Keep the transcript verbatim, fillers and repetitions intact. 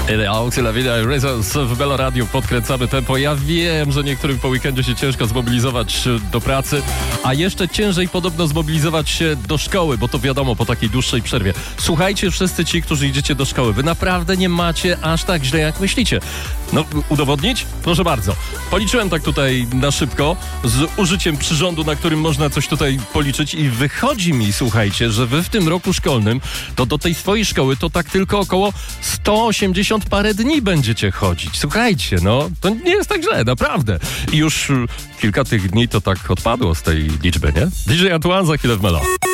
Auxila Vida i Razors w Melo Radio. Podkręcamy tempo. Ja wiem, że niektórym po weekendzie się ciężko zmobilizować do pracy, a jeszcze ciężej podobno zmobilizować się do szkoły, bo to wiadomo, po takiej dłuższej przerwie. Słuchajcie, wszyscy ci, którzy idziecie do szkoły, wy naprawdę nie macie aż tak źle, jak myślicie. No, udowodnić? Proszę bardzo. Policzyłem tak tutaj na szybko, z użyciem przyrządu, na którym można coś tutaj policzyć i wychodzi mi, słuchajcie, że wy w tym roku szkolnym, to do tej swojej szkoły to tak tylko około sto osiemdziesiąt parę dni będziecie chodzić. Słuchajcie, no, to nie jest tak źle, naprawdę. I już kilka tych dni to tak odpadło z tej liczby, nie? D J Antoine za chwilę w Melo.